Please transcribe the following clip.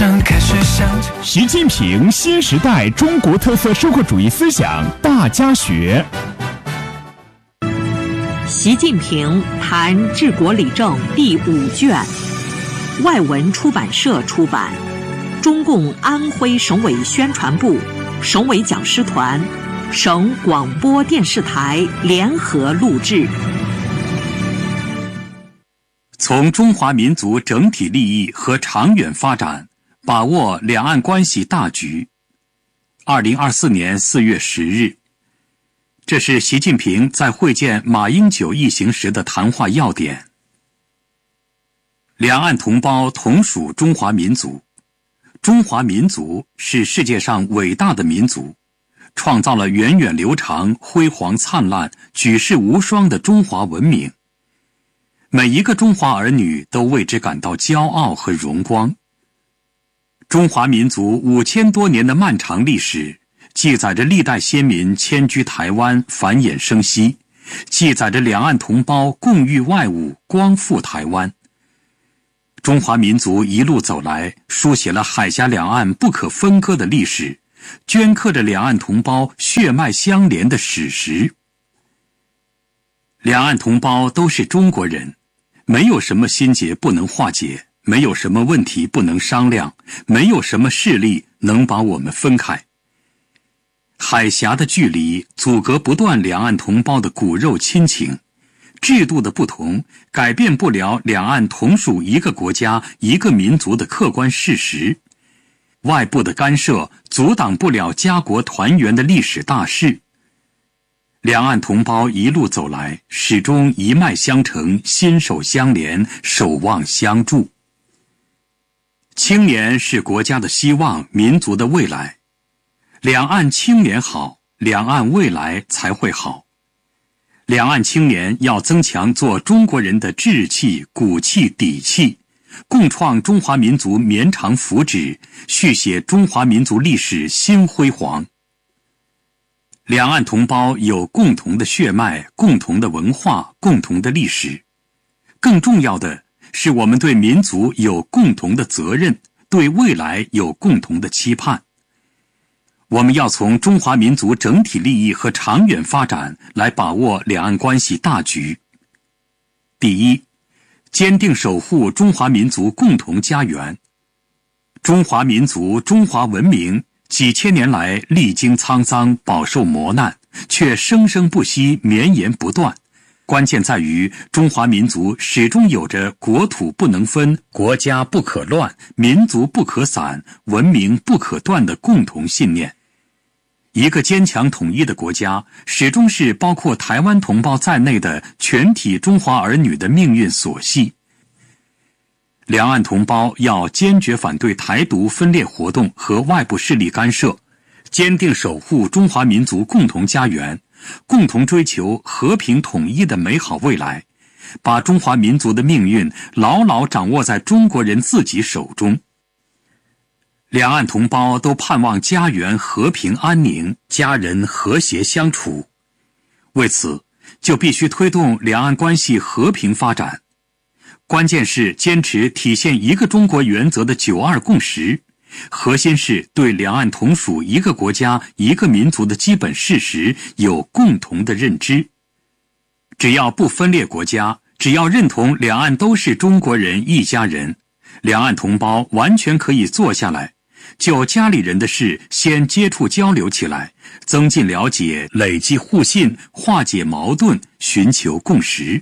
上开始想着习近平新时代中国特色社会主义思想大家学。 习近平谈治国理政第5卷，外文出版社出版，中共安徽省委宣传部、省委讲师团、省广播电视台联合录制。 从中华民族整体利益和长远发展，把握两岸关系大局。2024年4月10日，这是习近平在会见马英九一行时的谈话要点。两岸同胞同属中华民族，中华民族是世界上伟大的民族，创造了源远流长、辉煌灿烂、举世无双的中华文明。每一个中华儿女都为之感到骄傲和荣光。中华民族5000多年的漫长历史，记载着历代先民迁居台湾、繁衍生息，记载着两岸同胞共御外侮、光复台湾。中华民族一路走来，书写了海峡两岸不可分割的历史，镌刻着两岸同胞血脉相连的史实。两岸同胞都是中国人，没有什么心结不能化解，没有什么问题不能商量，没有什么势力能把我们分开。海峡的距离阻隔不断两岸同胞的骨肉亲情，制度的不同改变不了两岸同属一个国家一个民族的客观事实，外部的干涉阻挡不了家国团圆的历史大势。两岸同胞一路走来，始终一脉相承，心手相连，守望相助。青年是国家的希望，民族的未来。两岸青年好，两岸未来才会好。两岸青年要增强做中国人的志气、骨气、底气，共创中华民族绵长福祉，续写中华民族历史新辉煌。两岸同胞有共同的血脉、共同的文化、共同的历史。更重要的是，我们对民族有共同的责任，对未来有共同的期盼。我们要从中华民族整体利益和长远发展来把握两岸关系大局。第一，坚定守护中华民族共同家园。中华民族、中华文明几千年来历经沧桑，饱受磨难，却生生不息，绵延不断。关键在于中华民族始终有着国土不能分、国家不可乱、民族不可散、文明不可断的共同信念。一个坚强统一的国家，始终是包括台湾同胞在内的全体中华儿女的命运所系。两岸同胞要坚决反对台独分裂活动和外部势力干涉，坚定守护中华民族共同家园，共同追求和平统一的美好未来，把中华民族的命运牢牢掌握在中国人自己手中。两岸同胞都盼望家园和平安宁，家人和谐相处。为此，就必须推动两岸关系和平发展。关键是坚持体现一个中国原则的9·2共识，核心是对两岸同属一个国家一个民族的基本事实有共同的认知。只要不分裂国家，只要认同两岸都是中国人一家人，两岸同胞完全可以坐下来，就家里人的事先接触交流起来，增进了解，累积互信，化解矛盾，寻求共识。